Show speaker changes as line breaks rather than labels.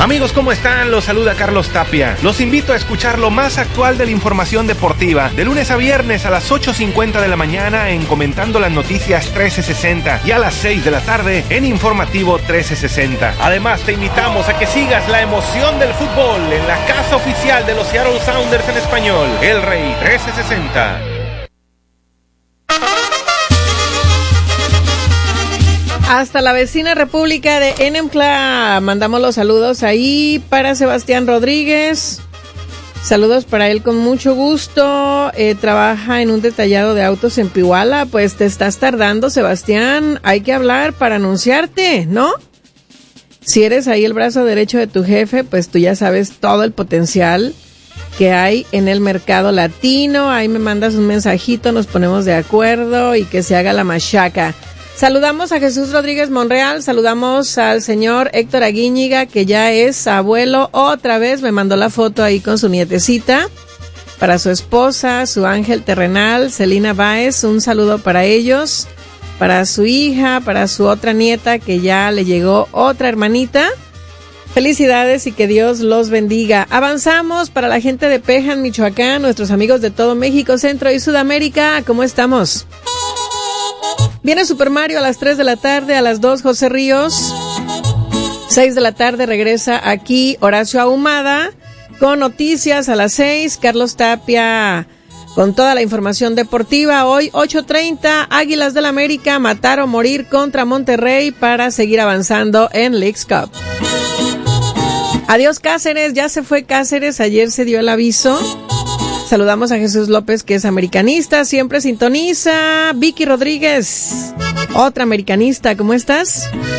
Amigos, ¿cómo están? Los saluda Carlos Tapia. Los invito a escuchar lo más actual de la información deportiva, de lunes a viernes a las 8:50 de la mañana en Comentando las Noticias 1360 y a las 6 de la tarde en Informativo 1360. Además, te invitamos a que sigas la emoción del fútbol en la casa oficial de los Seattle Sounders en español, El Rey 1360.
Hasta la vecina República de Enumcla, mandamos los saludos ahí para Sebastián Rodríguez. Saludos para él con mucho gusto. Trabaja en un detallado de autos en Pihuala. Pues te estás tardando, Sebastián. Hay que hablar para anunciarte, ¿no? Si eres ahí el brazo derecho de tu jefe, pues tú ya sabes todo el potencial que hay en el mercado latino. Ahí me mandas un mensajito, nos ponemos de acuerdo y que se haga la machaca. Saludamos a Jesús Rodríguez Monreal, saludamos al señor Héctor Aguíñiga, que ya es abuelo otra vez, me mandó la foto ahí con su nietecita, para su esposa, su ángel terrenal, Celina Báez, un saludo para ellos, para su hija, para su otra nieta, que ya le llegó otra hermanita. Felicidades y que Dios los bendiga. Avanzamos para la gente de Pejan, Michoacán, nuestros amigos de todo México, Centro y Sudamérica, ¿cómo estamos? Viene Super Mario a las 3 de la tarde, a las 2 José Ríos, 6 de la tarde regresa aquí Horacio Ahumada, con noticias a las 6, Carlos Tapia con toda la información deportiva. Hoy 8:30, Águilas del América, matar o morir contra Monterrey para seguir avanzando en Leagues Cup. Adiós Cáceres, ya se fue Cáceres, ayer se dio el aviso. Saludamos a Jesús López, que es americanista, siempre sintoniza. Vicky Rodríguez, otra americanista, ¿cómo estás?